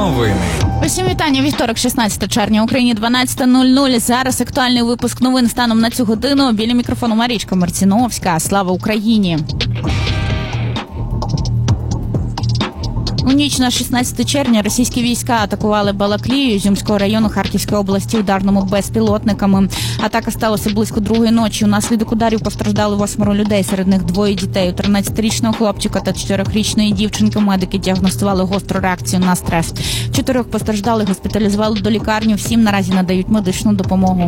Новини. Усім вітання. Вівторок, 16 червня. Україні 12:00. Зараз актуальний випуск новин станом на цю годину. Біля мікрофону Марічка Марціновська. Слава Україні! У ніч на 16 червня російські війська атакували Балаклію Ізюмського району Харківської області ударними безпілотниками. Атака сталася близько 2-ї ночі. Унаслідок ударів постраждали 8 людей, серед них 2 дітей. У 13-річного хлопчика та 4-річної дівчинки медики діагностували гостру реакцію на стрес. 4 постраждалих госпіталізували до лікарні, всім наразі надають медичну допомогу.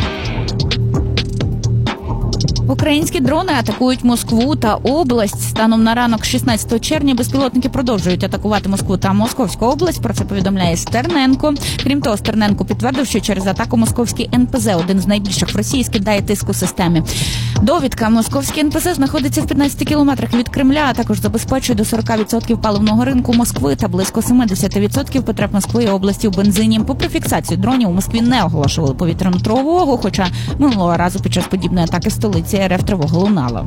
Українські дрони атакують Москву та область. Станом на ранок 16 червня безпілотники продовжують атакувати Москву та Московську область. Про це повідомляє Стерненко. Крім того, Стерненко підтвердив, що через атаку московський НПЗ, один з найбільших в Росії, скидає тиск у системі. Довідка. Московський НПЗ знаходиться в 15 кілометрах від Кремля, а також забезпечує до 40% паливного ринку Москви та близько 70% потреб Москви і області у бензині. Попри фіксацію дронів, у Москві не оголошували повітряну тривогу, хоча минулого разу під час подібної атаки столиці РФ тривога лунала.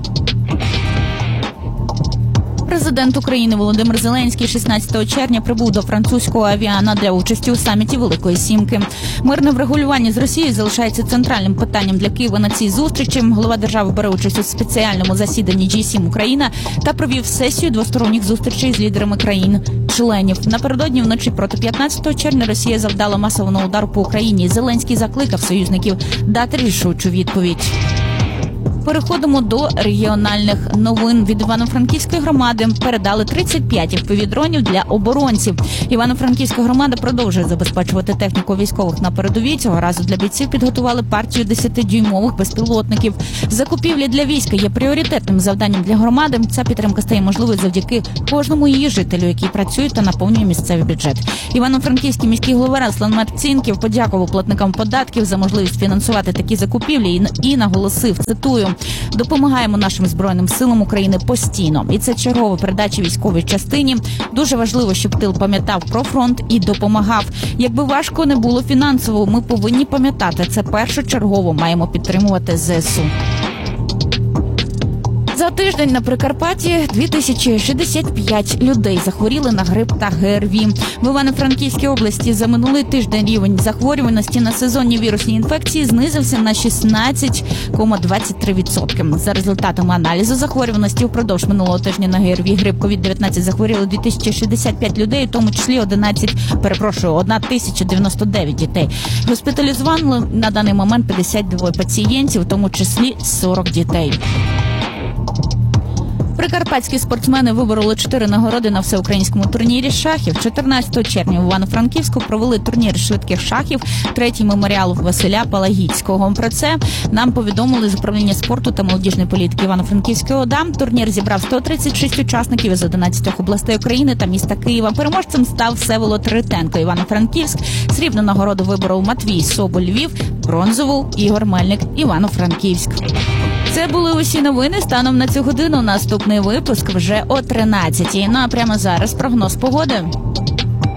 Президент України Володимир Зеленський 16 червня прибув до французького Авіана для участі у саміті Великої Сімки. Мирне врегулювання з Росією залишається центральним питанням для Києва на цій зустрічі. Голова держави бере участь у спеціальному засіданні G7 Україна та провів сесію двосторонніх зустрічей з лідерами країн-членів. Напередодні вночі проти 15 червня Росія завдала масованого удару по Україні. Зеленський закликав союзників дати рішучу відповідь. Переходимо до регіональних новин. Від Івано-Франківської громади передали 35 FPV-дронів для оборонців. Івано-Франківська громада продовжує забезпечувати техніку військових на передовій. Цього разу для бійців підготували партію 10-дюймових безпілотників. Закупівлі для війська є пріоритетним завданням для громади. Ця підтримка стає можливою завдяки кожному її жителю, який працює та наповнює місцевий бюджет. Івано-Франківський міський голова Руслан Марцінків подякував платникам податків за можливість фінансувати такі закупівлі і наголосив, цитую: «Допомагаємо нашим Збройним силам України постійно. І це чергова передача військовій частині. Дуже важливо, щоб тил пам'ятав про фронт і допомагав. Якби важко не було фінансово, ми повинні пам'ятати, це першочергово маємо підтримувати ЗСУ». За тиждень на Прикарпатті 2065 людей захворіли на грип та ГРВІ. В Івано-Франківській області за минулий тиждень рівень захворюваності на сезонні вірусні інфекції знизився на 16,23%. За результатами аналізу захворюваності впродовж минулого тижня на ГРВІ, грип, COVID-19 захворіли 2065 людей, у тому числі 1099 дітей. Госпіталізували на даний момент 52 пацієнтів, у тому числі 40 дітей. Прикарпатські спортсмени вибороли 4 нагороди на всеукраїнському турнірі шахів. 14 червня в Івано-Франківську провели турнір швидких шахів, 3-й меморіал Василя Палагіцького. Про це нам повідомили з управління спорту та молодіжної політики Івано-Франківської ОДА. Турнір зібрав 136 учасників із 11 областей України та міста Києва. Переможцем став Всеволод Ритенко, Івано-Франківськ. Срібну нагороду виборов Матвій Соболь, Львів, бронзову Ігор Мельник, Івано-Франківськ. Це були усі новини станом на цю годину. Наступний випуск вже о 13-й. Ну а прямо зараз прогноз погоди.